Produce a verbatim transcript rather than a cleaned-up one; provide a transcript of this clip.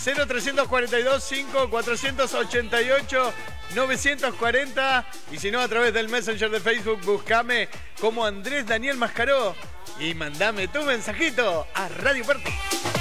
cero trescientos cuarenta y dos, cinco, cuatrocientos ochenta y ocho, novecientos cuarenta. Y si no, a través del Messenger de Facebook, buscame como Andrés Daniel Mascaró y mandame tu mensajito a Radio Party.